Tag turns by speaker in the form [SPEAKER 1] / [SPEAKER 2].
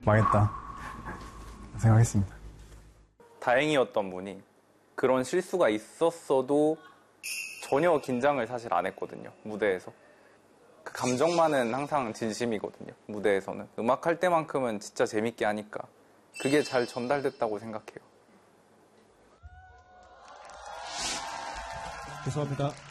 [SPEAKER 1] 망했다 생각했습니다.
[SPEAKER 2] 다행이었던 분이 그런 실수가 있었어도 전혀 긴장을 사실 안 했거든요. 무대에서. 그 감정만은 항상 진심이거든요. 무대에서는. 음악할 때만큼은 진짜 재밌게 하니까 그게 잘 전달됐다고 생각해요.
[SPEAKER 3] 죄송합니다.